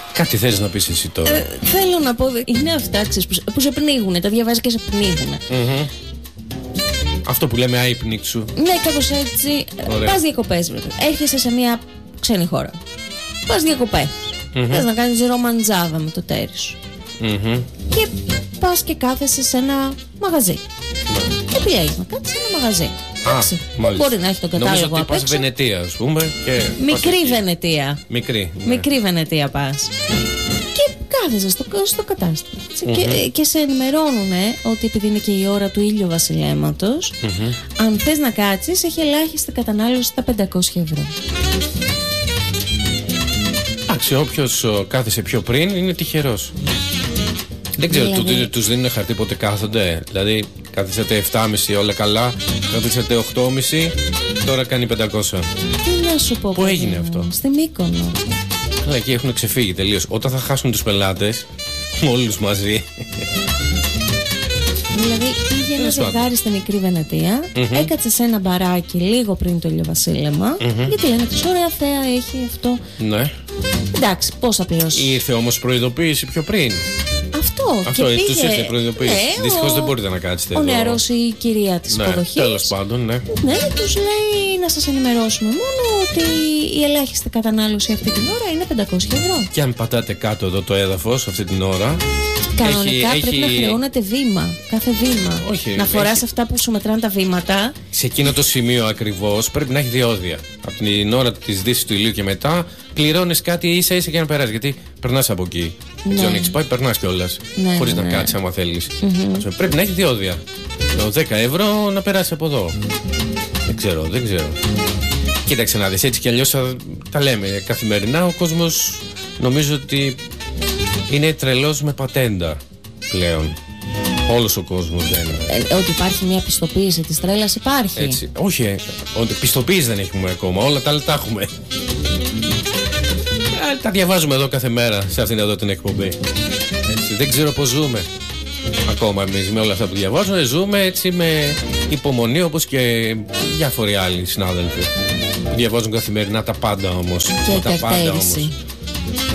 Κάτι θες να πεις εσύ τώρα? Θέλω να πω, είναι αυτά που σε πνίγουνε, τα διαβάζει και σε πνίγουνε. Αυτό που λέμε άϊπνιξου. Ναι, κάπως έτσι. Πας διακοπές, έρχεσαι σε μια ξένη χώρα. Πας διακοπές. Θες να κάνεις ρομαντζάδα με το τέρι σου. Και πας και κάθεσαι σε ένα μαγαζί. Και επιλέγεις να κάτσεις σε ένα μαγαζί. Μπορεί να έχει τον κατάλογο. Νομίζω ότι πας Βενετία, ας πούμε. Και μικρή Βενετία. Μικρή Βενετία πας. Και κάθεσαι στο κατάστημα. Και σε ενημερώνουν ότι επειδή είναι και η ώρα του ήλιο βασιλέματος, αν θες να κάτσεις, έχει ελάχιστη κατανάλωση στα 500 ευρώ. Εντάξει, όποιος κάθεσε πιο πριν είναι τυχερός. Δεν ξέρω, τους δίνουν χαρτί πότε κάθονται. Δηλαδή, κάθισατε 7,5 όλα καλά, κάθισατε 8,5, τώρα κάνει 500. Τι να σου πω, πού έγινε αυτό? Στη Μύκονο. Καλά, εκεί έχουν ξεφύγει τελείως. Όταν θα χάσουν τους πελάτες, όλους μαζί. Δηλαδή, πήγε ένα ζευγάρι στη μικρή Βενετία, έκατσε σε ένα μπαράκι λίγο πριν το ηλιοβασίλεμα, γιατί λένε ότι ωραία θέα έχει αυτό. Ναι. Εντάξει, πώς θα πληρώσει? Ήρθε όμως προειδοποίηση πιο πριν. Αυτό τους ήρθε προειδοποίηση. Δυστυχώς δεν μπορείτε να κάτσετε ο νεαρός ή η κυρία της υποδοχής. Τέλος πάντων, ναι. Ναι, τους λέει να σας ενημερώσουμε μόνο ότι η ελάχιστη κατανάλωση αυτή την ώρα είναι 500 ευρώ. Και αν πατάτε κάτω εδώ το έδαφος αυτή την ώρα, κανονικά πρέπει να χρεώνεται βήμα. Κάθε βήμα. Όχι, να φοράς αυτά που σου μετράνε τα βήματα. Σε εκείνο το σημείο ακριβώς πρέπει να έχει διόδια. Από την ώρα της δύσης του ηλίου και μετά πληρώνεις κάτι ίσα-ίσα για να περάσεις. Γιατί περνάς από εκεί. Ναι. Δεν έχεις πάει, περνάς κιόλας. Χωρίς να κάτσεις άμα θέλεις. Πρέπει να έχει διόδια. Το 10 ευρώ να περάσει από εδώ. Δεν ξέρω. Κοίταξε να δεις, έτσι κι αλλιώς τα λέμε καθημερινά. Ο κόσμος νομίζω ότι είναι τρελός με πατέντα πλέον. Όλος ο κόσμος δεν είναι. Ότι υπάρχει μια πιστοποίηση της τρέλας υπάρχει. Έτσι. Όχι, ότι πιστοποίηση δεν έχουμε ακόμα. Όλα τα άλλα τα έχουμε. Τα διαβάζουμε εδώ κάθε μέρα σε αυτήν εδώ την εκπομπή. Έτσι, δεν ξέρω πώς ζούμε ακόμα εμείς με όλα αυτά που διαβάζουμε. Ζούμε έτσι με υπομονή, όπως και διάφοροι άλλοι συνάδελφοι. Διαβάζουν καθημερινά τα πάντα όμως. Και η τα πάντα όμως.